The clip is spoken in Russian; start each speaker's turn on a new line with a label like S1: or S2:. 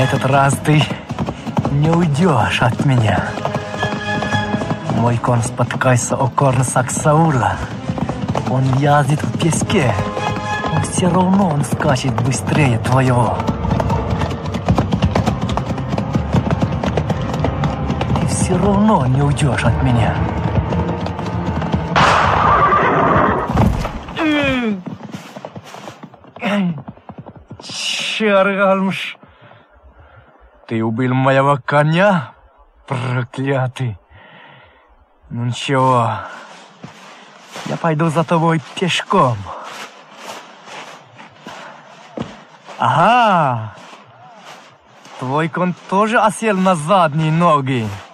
S1: этот раз ты не уйдешь от меня. Мой конь споткается о корн Саксаула. Он вязнет в песке, но все равно он скачет быстрее твоего. Ты все равно не уйдешь от меня. Чаргалмш, ты убил моего коня, проклятый. Ну ничего, я пойду за тобой пешком. Ага, твой конь тоже осел на задние ноги.